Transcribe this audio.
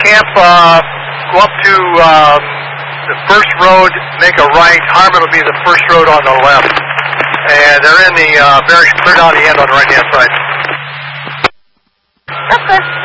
camp, go up to the first road, make a right. Harmon will be the first road on the left. And they're in the very clear down the end on the right-hand side. Okay.